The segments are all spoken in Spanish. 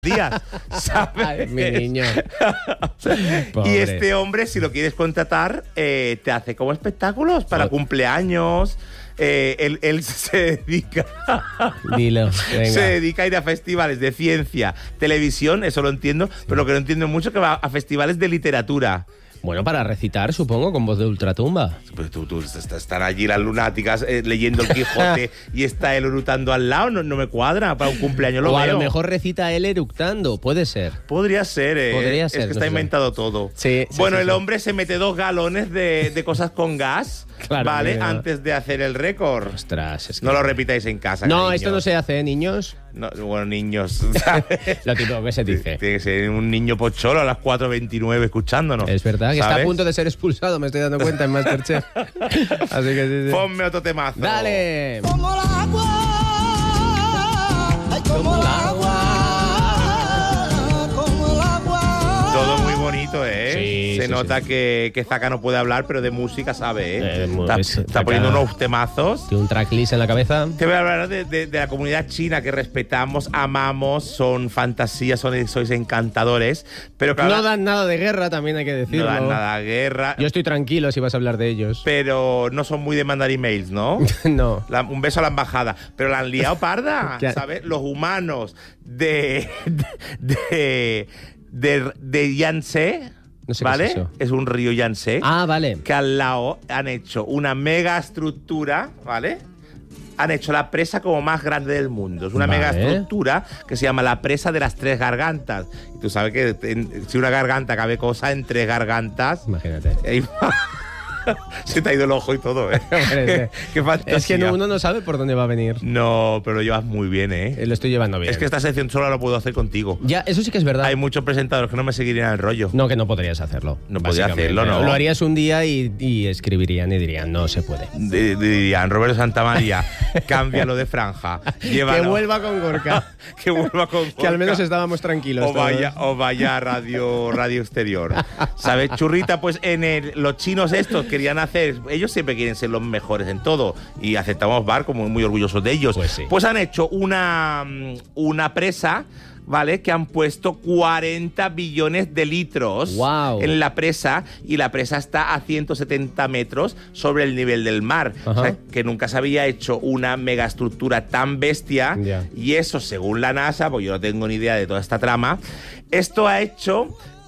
días, ¿sabes? Ay, mi niño. Y Pobre. este hombre, si lo quieres contratar, te hace como espectáculos para cumpleaños. Él se dedica Dilo, venga. se dedica a ir a festivales de ciencia, televisión, eso lo entiendo, pero lo que no entiendo mucho es que va a festivales de literatura. Bueno, para recitar, supongo, con voz de ultratumba. Pues tú están allí las lunáticas leyendo el Quijote y está él eructando al lado, no me cuadra para un cumpleaños, lo O a veo. lo mejor recita él eructando, puede ser. Podría ser, Podría es ser, que no está sé. inventado todo. Sí, sí, bueno, sí, el sí. hombre se mete 2 galones de cosas con gas, Claro, ¿vale? mira. Antes de hacer el récord. Ostras, es que... No lo repitáis en casa, No, cariño. esto no se hace, niños. No, bueno, niños, ¿sabes? Lo típico que se dice. Tiene que ser un niño pocholo a las 4:29 escuchándonos. Es verdad que está a ¿sabes? punto de ser expulsado, me estoy dando cuenta en Masterchef. Así que sí, sí. Ponme otro temazo. ¡Dale! Como el agua, ay, como el agua, como el agua. Todo muy bonito, ¿eh? Sí, Se sí, nota sí. que Zaka no puede hablar, pero de música sabe, ¿eh? Está Zaka- poniendo unos temazos. Tiene un tracklist en la cabeza. Te voy a hablar de la comunidad china que respetamos, amamos, son fantasías, sois encantadores, pero claro, No dan nada de guerra, también hay que no decirlo. dan nada de guerra, Yo estoy tranquilo si vas a hablar de ellos. pero no son muy de mandar emails, ¿no? No. Un beso a la embajada, pero la han liado parda, ¿Qué? ¿sabes? Los humanos de Yangtze, No sé qué ¿vale? es eso. Es un río Yangtze. Ah, vale. Que al lado han hecho una mega estructura, ¿vale? Han hecho la presa como más grande del mundo. Es una Vale. mega estructura que se llama la presa de las 3 gargantas. Y tú sabes que si una garganta cabe cosa en 3 gargantas... Imagínate. Se te ha ido el ojo y todo, ¿eh? Hombre, Qué fantasía. Es que uno no sabe por dónde va a venir. No, pero lo llevas muy bien, ¿eh? Lo estoy llevando bien. Es que esta sección solo la puedo hacer contigo. Ya, eso sí que es verdad. Hay muchos presentadores que no me seguirían el rollo. No, que no podrías hacerlo. No podría básicamente. hacerlo, ¿no? Lo harías un día y escribirían y dirían, no se puede. Dirían, Roberto Santamaría, cámbialo de franja. Que vuelva con Gorka. Que vuelva con Que al menos Gorka. estábamos tranquilos. O vaya a radio exterior. ¿Sabes, churrita? Pues los chinos estos querían hacer... Ellos siempre quieren ser los mejores en todo. Y aceptamos bar como muy orgullosos de ellos. Pues sí. Pues han hecho una presa... ¿Vale? Que han puesto 40 billones de litros Guau. en la presa, y la presa está a 170 metros sobre el nivel del mar. Ajá. O sea, que nunca se había hecho una megaestructura tan bestia. Ya. Y eso, según la NASA, pues yo no tengo ni idea de toda esta trama, esto ha hecho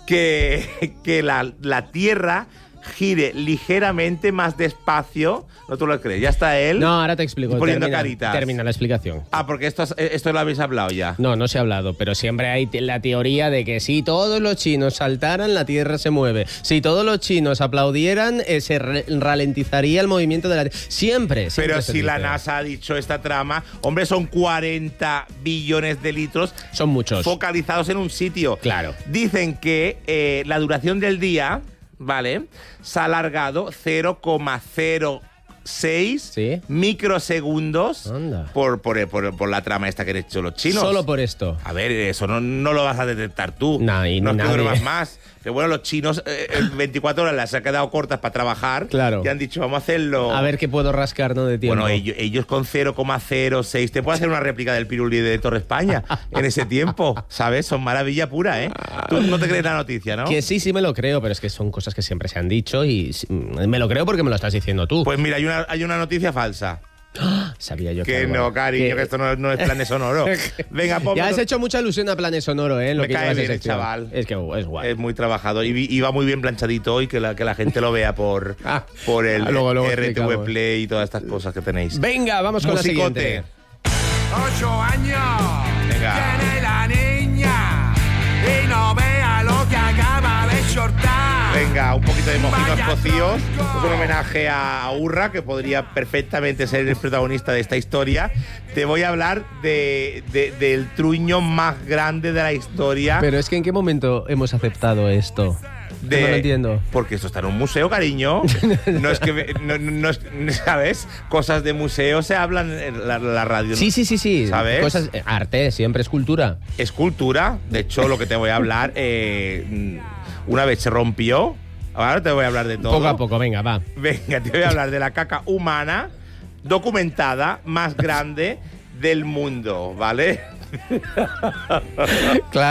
que la Tierra gire ligeramente más despacio. ¿No tú lo crees? Ya está él. No, ahora te explico. Poniendo caritas. Termina la explicación. Ah, porque esto lo habéis hablado ya. No se ha hablado, pero siempre hay la teoría de que si todos los chinos saltaran, la Tierra se mueve. Si todos los chinos aplaudieran, se ralentizaría el movimiento de la Tierra. Siempre Pero se si la dice. NASA ha dicho esta trama, hombre, son 40 billones de litros Son muchos. focalizados en un sitio. Claro. Dicen que la duración del día, ¿vale? Se ha alargado 0,06 Sí. microsegundos Anda. por la trama esta que han hecho los chinos. Solo por esto. A ver, eso no lo vas a detectar tú. No, y no es que nadie. duermas más. Pero bueno, los chinos 24 horas las han quedado cortas para trabajar. Claro. Y han dicho, vamos a hacerlo. A ver qué puedo rascar, ¿no? De tiempo. Bueno, ellos con 0,06 te pueden hacer una réplica del Pirulí de Torre España en ese tiempo, ¿sabes? Son maravilla pura, ¿eh? Tú no te crees la noticia, ¿no? Que sí me lo creo, pero es que son cosas que siempre se han dicho y me lo creo porque me lo estás diciendo tú. Pues mira, hay una noticia falsa. Sabía yo Que algo- no, cariño, que esto no es planes sonoro. Venga, ponme Ya has otro- hecho mucha alusión a Planes Sonoro, ¿eh? En lo Me que cae llevas de bien el sección. chaval. Es que es guay. Es muy trabajador y va muy bien planchadito y que la gente lo vea por el Luego RTV explicamos. Play y todas estas cosas que tenéis. Venga, vamos con Musicote. la siguiente. 8 años Venga. tiene la niña y no vea lo que acaba de soltar. Venga, un poquito de mojitos Vaya cocidos. tronco. Es un homenaje a Urra, que podría perfectamente ser el protagonista de esta historia. Te voy a hablar del truño más grande de la historia. Pero es que ¿en qué momento hemos aceptado esto? No lo entiendo. Porque esto está en un museo, cariño. No es que... ¿Sabes? Cosas de museo se hablan en la radio. Sí. ¿Sabes? Cosas, arte, siempre es cultura. Es cultura. De hecho, lo que te voy a hablar... una vez se rompió. Ahora te voy a hablar de todo. Poco a poco, venga, va. Venga, te voy a hablar de la caca humana documentada más grande del mundo, ¿vale? Claro.